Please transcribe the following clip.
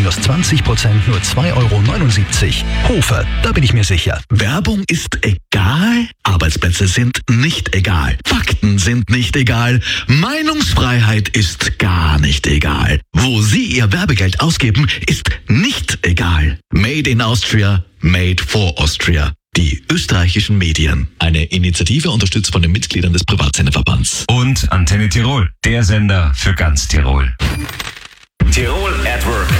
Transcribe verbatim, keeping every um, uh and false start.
minus zwanzig Prozent nur zwei Euro neunundsiebzig. Hofer, da bin ich mir sicher. Werbung ist egal, Arbeitsplätze sind nicht egal, Fakten sind nicht egal, Meinungsfreiheit ist gar nicht egal. Wo Sie Ihr Werbegeld ausgeben, ist nicht egal. Made in Austria, made for Austria. Die österreichischen Medien. Eine Initiative unterstützt von den Mitgliedern des Privatsenderverbands. Und Antenne Tirol, der Sender für ganz Tirol. Tirol at Work.